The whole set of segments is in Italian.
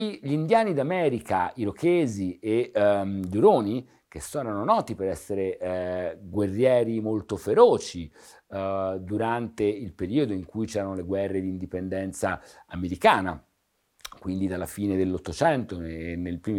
Gli indiani d'America, Irochesi e gli Uroni, che erano noti per essere guerrieri molto feroci durante il periodo in cui c'erano le guerre di indipendenza americana, quindi dalla fine dell'Ottocento e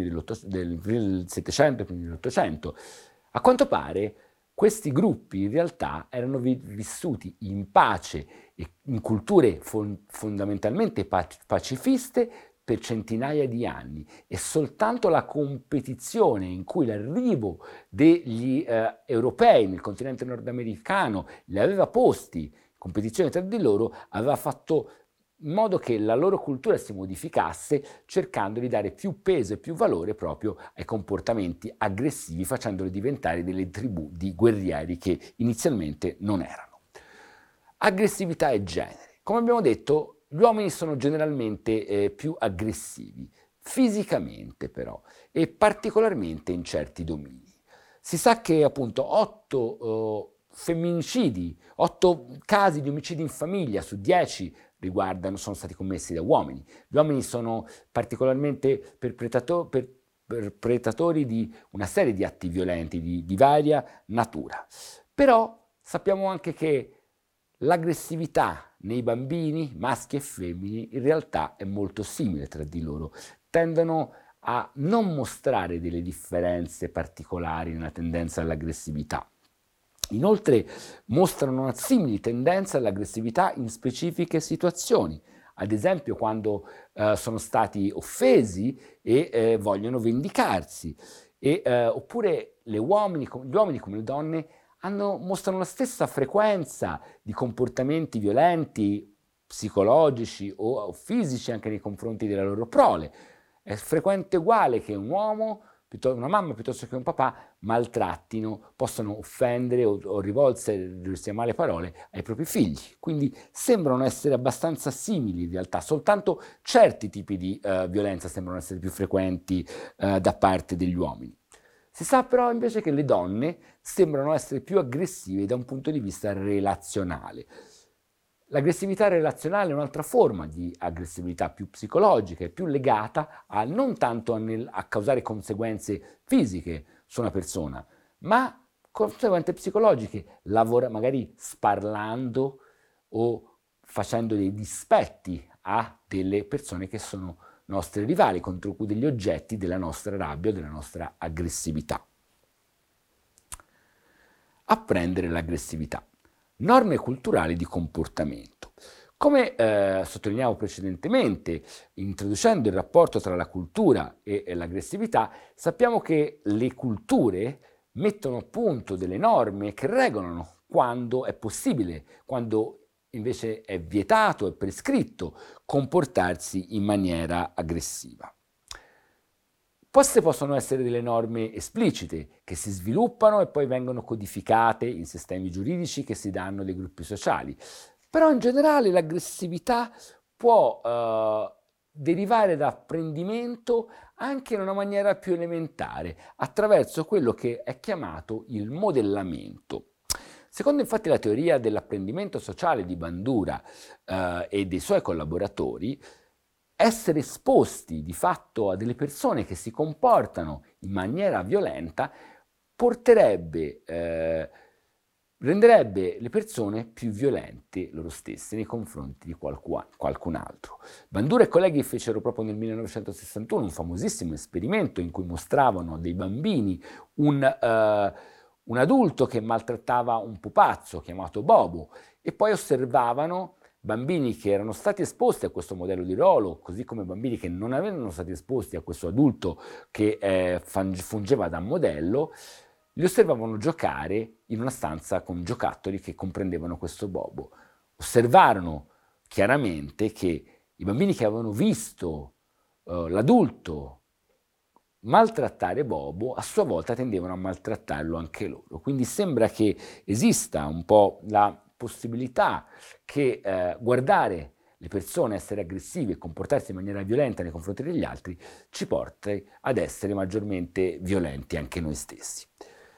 del Settecento e primi dell'Ottocento. A quanto pare questi gruppi in realtà erano vissuti in pace e in culture fondamentalmente pacifiste per centinaia di anni, e soltanto la competizione in cui l'arrivo degli europei nel continente nordamericano li aveva posti in competizione tra di loro aveva fatto in modo che la loro cultura si modificasse, cercando di dare più peso e più valore proprio ai comportamenti aggressivi, facendoli diventare delle tribù di guerrieri che inizialmente non erano. Aggressività e genere. Come abbiamo detto, gli uomini sono generalmente più aggressivi, fisicamente però, e particolarmente in certi domini. Si sa che appunto 8 femminicidi, 8 casi di omicidi in famiglia su 10 sono stati commessi da uomini. Gli uomini sono particolarmente perpetratori di una serie di atti violenti di varia natura. Però sappiamo anche che l'aggressività nei bambini, maschi e femmine, in realtà è molto simile tra di loro. Tendono a non mostrare delle differenze particolari nella tendenza all'aggressività. Inoltre mostrano una simile tendenza all'aggressività in specifiche situazioni, ad esempio quando sono stati offesi e vogliono vendicarsi, oppure gli uomini come le donne mostrano la stessa frequenza di comportamenti violenti, psicologici o fisici anche nei confronti della loro prole. È frequente uguale che un uomo, una mamma piuttosto che un papà, maltrattino, possono offendere o rivolgersi a male parole ai propri figli. Quindi sembrano essere abbastanza simili in realtà, soltanto certi tipi di violenza sembrano essere più frequenti da parte degli uomini. Si sa però invece che le donne sembrano essere più aggressive da un punto di vista relazionale. L'aggressività relazionale è un'altra forma di aggressività più psicologica e più legata non tanto a causare conseguenze fisiche su una persona, ma conseguenze psicologiche, magari sparlando o facendo dei dispetti a delle persone che sono nostri rivali, contro cui degli oggetti della nostra rabbia o della nostra aggressività. Apprendere l'aggressivà. Norme culturali di comportamento. Come sottolineavo precedentemente, introducendo il rapporto tra la cultura e l'aggressività, sappiamo che le culture mettono a punto delle norme che regolano quando è possibile, quando invece è vietato e prescritto comportarsi in maniera aggressiva. Queste possono essere delle norme esplicite che si sviluppano e poi vengono codificate in sistemi giuridici che si danno dei gruppi sociali. Però in generale l'aggressività può derivare da apprendimento anche in una maniera più elementare, attraverso quello che è chiamato il modellamento. Secondo infatti la teoria dell'apprendimento sociale di Bandura e dei suoi collaboratori, essere esposti di fatto a delle persone che si comportano in maniera violenta renderebbe le persone più violente loro stesse nei confronti di qualcun altro. Bandura e colleghi fecero proprio nel 1961 un famosissimo esperimento in cui mostravano dei bambini un adulto che maltrattava un pupazzo chiamato Bobo, e poi osservavano bambini che erano stati esposti a questo modello di ruolo, così come bambini che non erano stati esposti a questo adulto che fungeva da modello. Li osservavano giocare in una stanza con giocattoli che comprendevano questo Bobo. Osservarono chiaramente che i bambini che avevano visto l'adulto maltrattare Bobo a sua volta tendevano a maltrattarlo anche loro. Quindi sembra che esista un po' la possibilità che guardare le persone essere aggressive e comportarsi in maniera violenta nei confronti degli altri ci porti ad essere maggiormente violenti anche noi stessi.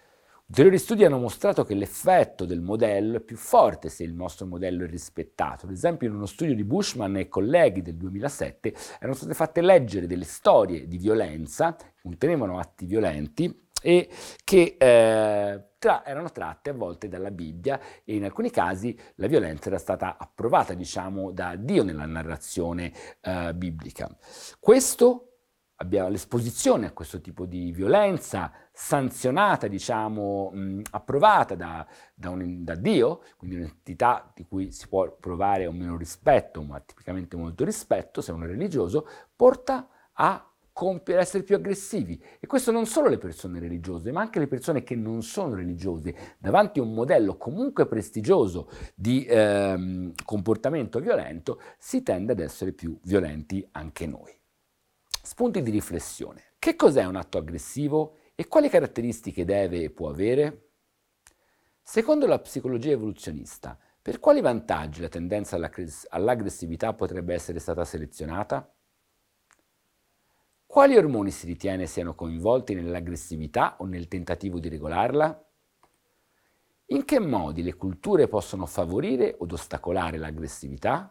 Ulteriori studi hanno mostrato che l'effetto del modello è più forte se il nostro modello è rispettato. Ad esempio, in uno studio di Bushman e colleghi del 2007 erano state fatte leggere delle storie di violenza, contenevano atti violenti, e che erano tratte a volte dalla Bibbia, e in alcuni casi la violenza era stata approvata, diciamo, da Dio nella narrazione biblica. L'esposizione a questo tipo di violenza sanzionata, diciamo, approvata da Dio, quindi un'entità di cui si può provare o meno rispetto, ma tipicamente molto rispetto, se uno è religioso, porta a essere più aggressivi. E questo non solo le persone religiose, ma anche le persone che non sono religiose. Davanti a un modello comunque prestigioso di comportamento violento, si tende ad essere più violenti anche noi. Spunti di riflessione. Che cos'è un atto aggressivo e quali caratteristiche deve e può avere? Secondo la psicologia evoluzionista, per quali vantaggi la tendenza all'aggressività potrebbe essere stata selezionata? Quali ormoni si ritiene siano coinvolti nell'aggressività o nel tentativo di regolarla? In che modi le culture possono favorire od ostacolare l'aggressività?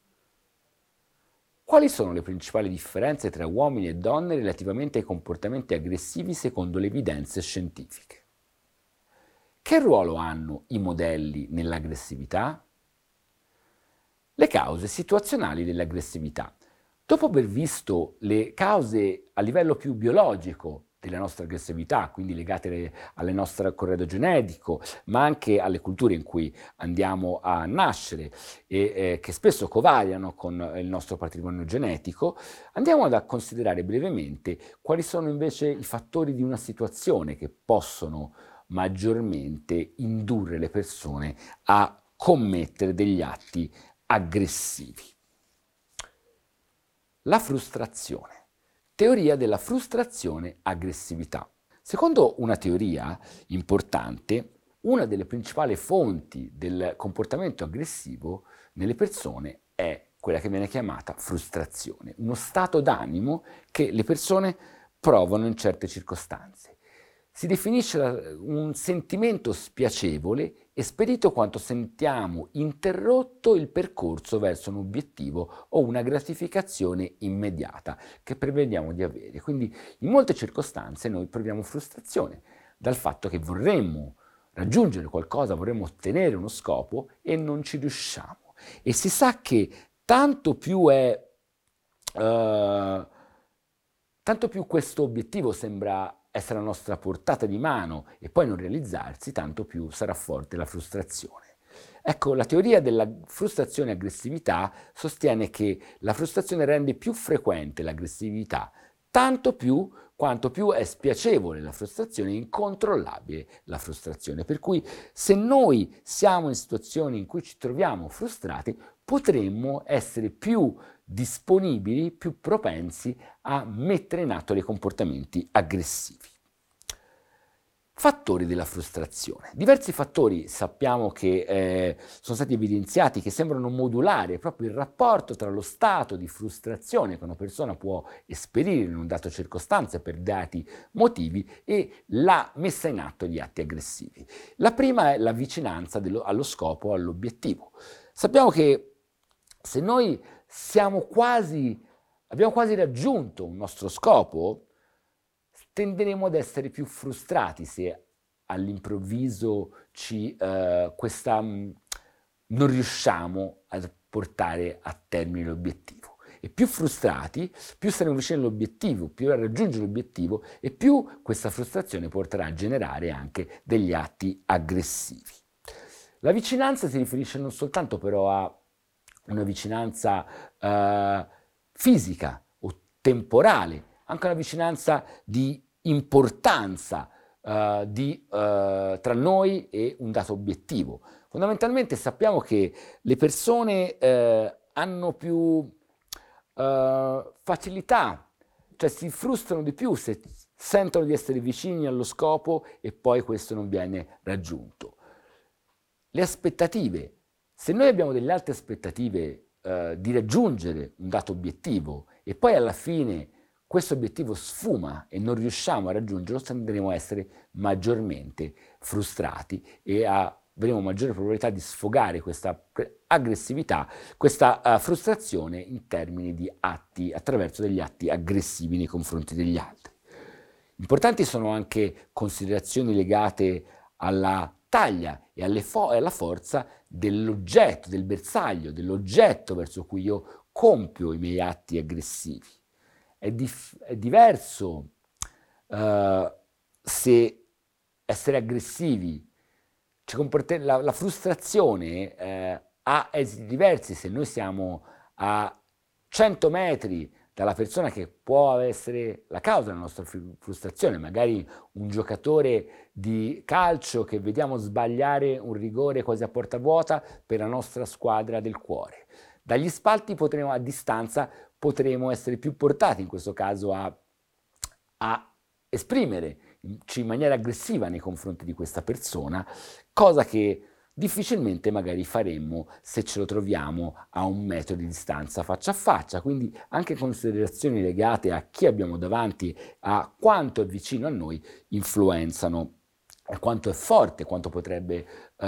Quali sono le principali differenze tra uomini e donne relativamente ai comportamenti aggressivi secondo le evidenze scientifiche? Che ruolo hanno i modelli nell'aggressività? Le cause situazionali dell'aggressività. Dopo aver visto le cause a livello più biologico della nostra aggressività, quindi legate al nostro corredo genetico, ma anche alle culture in cui andiamo a nascere e che spesso covariano con il nostro patrimonio genetico, andiamo a considerare brevemente quali sono invece i fattori di una situazione che possono maggiormente indurre le persone a commettere degli atti aggressivi. La frustrazione. Teoria della frustrazione-aggressività. Secondo una teoria importante, una delle principali fonti del comportamento aggressivo nelle persone è quella che viene chiamata frustrazione, uno stato d'animo che le persone provano in certe circostanze. Si definisce un sentimento spiacevole esperito quando sentiamo interrotto il percorso verso un obiettivo o una gratificazione immediata che prevediamo di avere. Quindi in molte circostanze noi proviamo frustrazione dal fatto che vorremmo raggiungere qualcosa, vorremmo ottenere uno scopo e non ci riusciamo. E si sa che tanto più questo obiettivo sembra essere alla nostra portata di mano e poi non realizzarsi, tanto più sarà forte la frustrazione. Ecco, la teoria della frustrazione e aggressività sostiene che la frustrazione rende più frequente l'aggressività, tanto più quanto più è spiacevole la frustrazione e incontrollabile la frustrazione. Per cui se noi siamo in situazioni in cui ci troviamo frustrati, potremmo essere più disponibili, più propensi a mettere in atto dei comportamenti aggressivi. Fattori della frustrazione. Diversi fattori sappiamo che sono stati evidenziati che sembrano modulare proprio il rapporto tra lo stato di frustrazione che una persona può esperire in un dato circostanza per dati motivi e la messa in atto di atti aggressivi. La prima è la vicinanza allo scopo, all'obiettivo. Sappiamo che se noi abbiamo quasi raggiunto un nostro scopo, tenderemo ad essere più frustrati se all'improvviso non riusciamo a portare a termine l'obiettivo. E più frustrati, più saremo vicini all'obiettivo, più a raggiungere l'obiettivo e più questa frustrazione porterà a generare anche degli atti aggressivi. La vicinanza si riferisce non soltanto però a una vicinanza fisica o temporale, anche una vicinanza di importanza tra noi e un dato obiettivo. Fondamentalmente sappiamo che le persone hanno più facilità, cioè si frustrano di più se sentono di essere vicini allo scopo e poi questo non viene raggiunto. Le aspettative. Se noi abbiamo delle alte aspettative di raggiungere un dato obiettivo e poi alla fine questo obiettivo sfuma e non riusciamo a raggiungerlo, tenderemo a essere maggiormente frustrati e avremo maggiore probabilità di sfogare questa aggressività, questa frustrazione in termini di atti, attraverso degli atti aggressivi nei confronti degli altri. Importanti sono anche considerazioni legate alla taglia e alla forza dell'oggetto, del bersaglio, dell'oggetto verso cui io compio i miei atti aggressivi. È diverso se essere aggressivi, la frustrazione ha esiti diversi se noi siamo a 100 metri dalla persona che può essere la causa della nostra frustrazione, magari un giocatore di calcio che vediamo sbagliare un rigore quasi a porta vuota per la nostra squadra del cuore. Dagli spalti a distanza potremo essere più portati in questo caso a esprimerci in maniera aggressiva nei confronti di questa persona, cosa che difficilmente magari faremmo se ce lo troviamo a 1 metro di distanza faccia a faccia. Quindi anche considerazioni legate a chi abbiamo davanti, a quanto è vicino a noi, influenzano, a quanto è forte, quanto potrebbe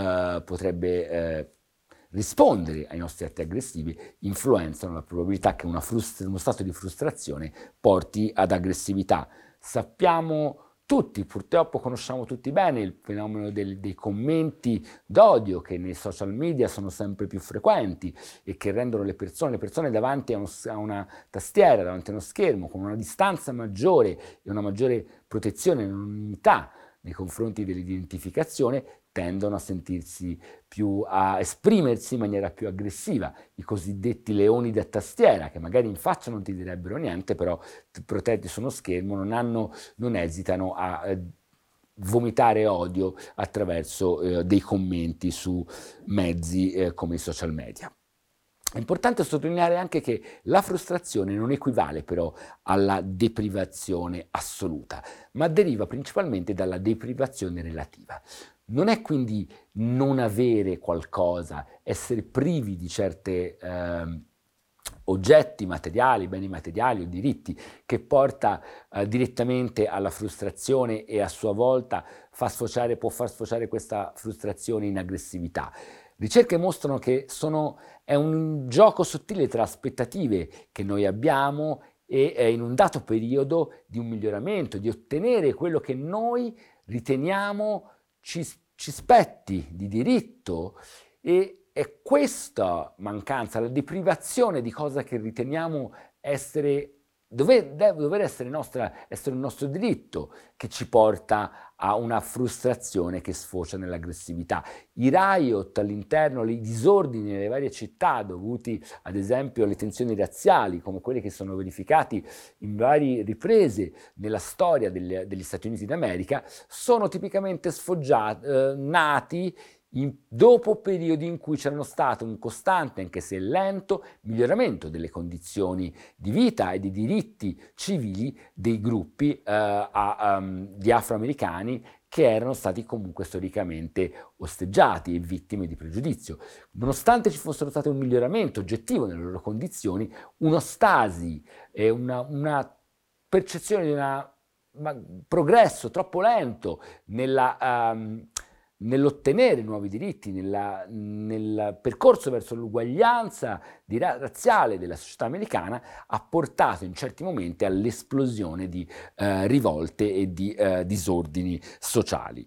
rispondere ai nostri atti aggressivi, influenzano la probabilità che uno stato di frustrazione porti ad aggressività. Sappiamo tutti, purtroppo conosciamo tutti bene il fenomeno dei commenti d'odio che nei social media sono sempre più frequenti e che rendono le persone davanti a una tastiera, davanti a uno schermo, con una distanza maggiore e una maggiore protezione e un'unità nei confronti dell'identificazione, tendono a esprimersi in maniera più aggressiva, i cosiddetti leoni da tastiera, che magari in faccia non ti direbbero niente, però protetti su uno schermo non esitano a vomitare odio attraverso dei commenti su mezzi come i social media. È importante sottolineare anche che la frustrazione non equivale però alla deprivazione assoluta, ma deriva principalmente dalla deprivazione relativa. Non è quindi non avere qualcosa, essere privi di certe oggetti materiali, beni materiali o diritti, che porta direttamente alla frustrazione e a sua volta può far sfociare questa frustrazione in aggressività. Ricerche mostrano che è un gioco sottile tra aspettative che noi abbiamo e in un dato periodo di un miglioramento, di ottenere quello che noi riteniamo ci spetti di diritto, e è questa mancanza, la deprivazione di cosa che riteniamo dover essere un nostro diritto, che ci porta a una frustrazione che sfocia nell'aggressività. I riot all'interno, i disordini nelle varie città dovuti ad esempio alle tensioni razziali, come quelli che sono verificati in varie riprese nella storia degli Stati Uniti d'America, sono tipicamente nati dopo periodi in cui c'era stato un costante, anche se lento, miglioramento delle condizioni di vita e di diritti civili dei gruppi di afroamericani che erano stati comunque storicamente osteggiati e vittime di pregiudizio. Nonostante ci fossero stati un miglioramento oggettivo nelle loro condizioni, un'ostasi e una percezione di un progresso troppo lento nell'ottenere nuovi diritti, nel percorso verso l'uguaglianza razziale della società americana, ha portato in certi momenti all'esplosione di rivolte e di disordini sociali.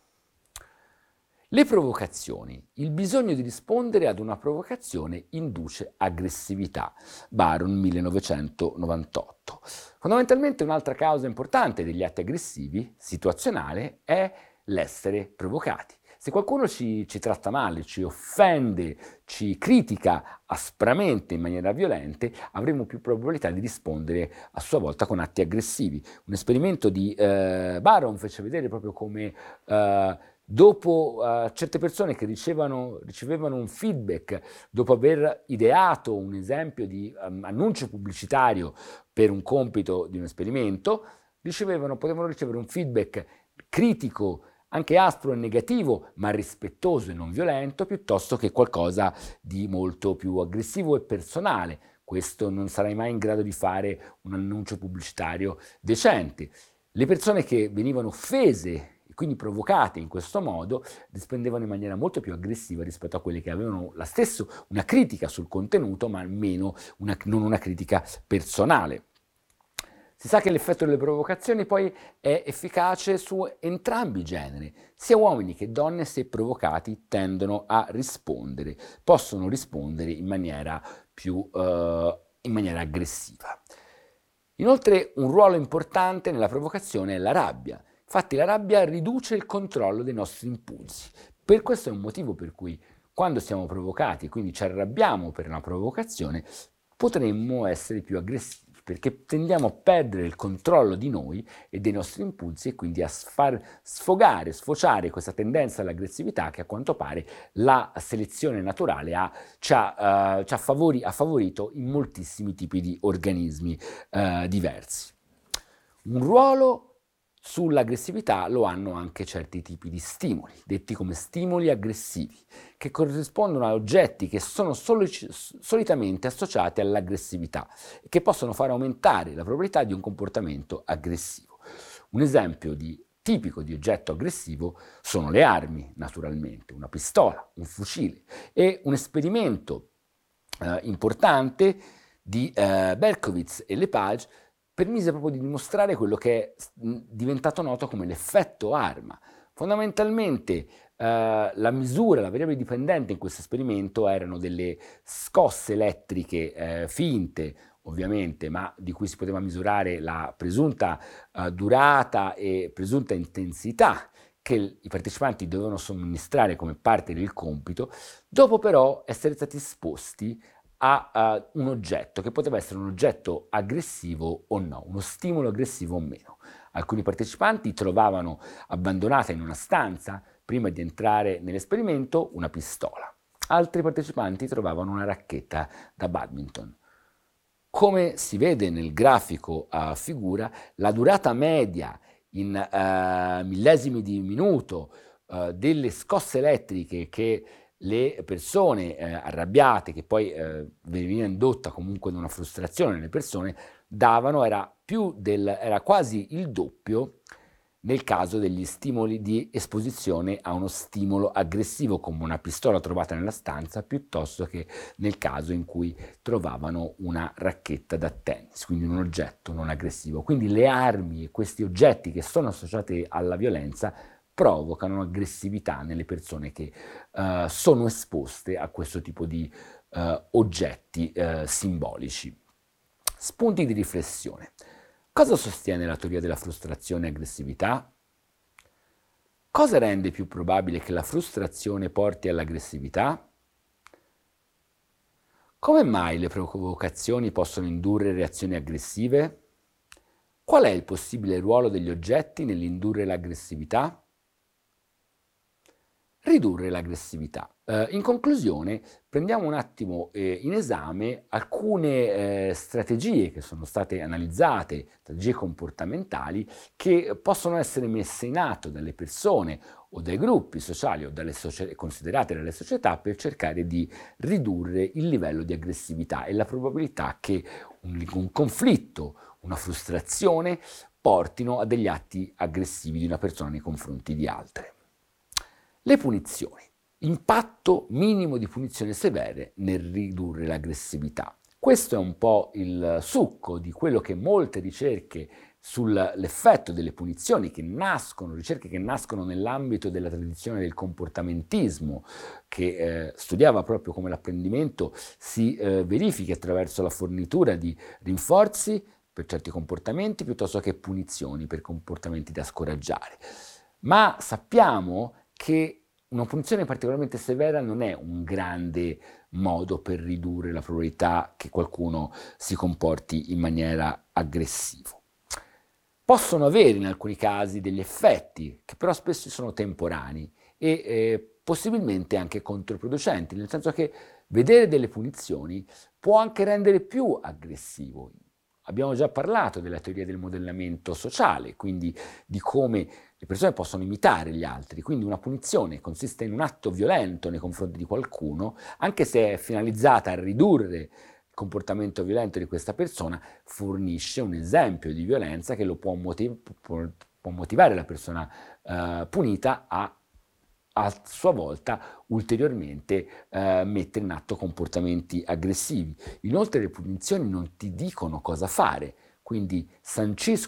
Le provocazioni. Il bisogno di rispondere ad una provocazione induce aggressività. Baron, 1998. Fondamentalmente un'altra causa importante degli atti aggressivi, situazionale, è l'essere provocati. Se qualcuno ci tratta male, ci offende, ci critica aspramente in maniera violenta, avremo più probabilità di rispondere a sua volta con atti aggressivi. Un esperimento di Baron fece vedere proprio come dopo certe persone che ricevevano un feedback, dopo aver ideato un esempio di annuncio pubblicitario per un compito di un esperimento, potevano ricevere un feedback critico, anche aspro e negativo, ma rispettoso e non violento, piuttosto che qualcosa di molto più aggressivo e personale. questo non sarai mai in grado di fare un annuncio pubblicitario decente. Le persone che venivano offese e quindi provocate in questo modo rispondevano in maniera molto più aggressiva rispetto a quelle che avevano una critica sul contenuto, ma almeno non una critica personale. Si sa che l'effetto delle provocazioni poi è efficace su entrambi i generi, sia uomini che donne, se provocati, tendono a rispondere, possono rispondere in maniera aggressiva. Inoltre un ruolo importante nella provocazione è la rabbia. Infatti la rabbia riduce il controllo dei nostri impulsi. Per questo è un motivo per cui quando siamo provocati e quindi ci arrabbiamo per una provocazione, potremmo essere più aggressivi, perché tendiamo a perdere il controllo di noi e dei nostri impulsi e quindi a far sfociare questa tendenza all'aggressività che a quanto pare la selezione naturale ha favorito in moltissimi tipi di organismi diversi. Un ruolo sull'aggressività lo hanno anche certi tipi di stimoli, detti come stimoli aggressivi, che corrispondono a oggetti che sono solitamente associati all'aggressività e che possono far aumentare la probabilità di un comportamento aggressivo. Un esempio tipico di oggetto aggressivo sono le armi, naturalmente, una pistola, un fucile, e un esperimento importante di Berkowitz e Lepage permise proprio di dimostrare quello che è diventato noto come l'effetto arma. Fondamentalmente la variabile dipendente in questo esperimento erano delle scosse elettriche finte, ovviamente, ma di cui si poteva misurare la presunta durata e presunta intensità che i partecipanti dovevano somministrare come parte del compito, dopo però essere stati esposti a un oggetto, che poteva essere un oggetto aggressivo o no, uno stimolo aggressivo o meno. Alcuni partecipanti trovavano abbandonata in una stanza, prima di entrare nell'esperimento, una pistola. Altri partecipanti trovavano una racchetta da badminton. Come si vede nel grafico a figura, la durata media in millesimi di minuto delle scosse elettriche che le persone arrabbiate, che poi veniva indotta comunque da una frustrazione nelle persone, davano era quasi il doppio nel caso degli stimoli di esposizione a uno stimolo aggressivo come una pistola trovata nella stanza, piuttosto che nel caso in cui trovavano una racchetta da tennis, quindi un oggetto non aggressivo. Quindi le armi e questi oggetti che sono associati alla violenza provocano aggressività nelle persone che sono esposte a questo tipo di oggetti simbolici. Spunti di riflessione. Cosa sostiene la teoria della frustrazione e aggressività? Cosa rende più probabile che la frustrazione porti all'aggressività? Come mai le provocazioni possono indurre reazioni aggressive? Qual è il possibile ruolo degli oggetti nell'indurre l'aggressività? Ridurre l'aggressività. In conclusione, prendiamo un attimo in esame alcune strategie che sono state analizzate, strategie comportamentali, che possono essere messe in atto dalle persone o dai gruppi sociali o considerate dalle società per cercare di ridurre il livello di aggressività e la probabilità che un conflitto, una frustrazione portino a degli atti aggressivi di una persona nei confronti di altre. Le punizioni. Impatto minimo di punizioni severe nel ridurre l'aggressività. Questo è un po' il succo di quello che molte ricerche sull'effetto delle punizioni ricerche che nascono nell'ambito della tradizione del comportamentismo, che studiava proprio come l'apprendimento si verifichi attraverso la fornitura di rinforzi per certi comportamenti piuttosto che punizioni per comportamenti da scoraggiare. Ma sappiamo che una punizione particolarmente severa non è un grande modo per ridurre la probabilità che qualcuno si comporti in maniera aggressiva. Possono avere in alcuni casi degli effetti che però spesso sono temporanei e possibilmente anche controproducenti, nel senso che vedere delle punizioni può anche rendere più aggressivo. Abbiamo già parlato della teoria del modellamento sociale, quindi di come le persone possono imitare gli altri, quindi una punizione consiste in un atto violento nei confronti di qualcuno, anche se è finalizzata a ridurre il comportamento violento di questa persona fornisce un esempio di violenza che lo può motivare la persona punita a sua volta ulteriormente mettere in atto comportamenti aggressivi. Inoltre le punizioni non ti dicono cosa fare, quindi sanciscono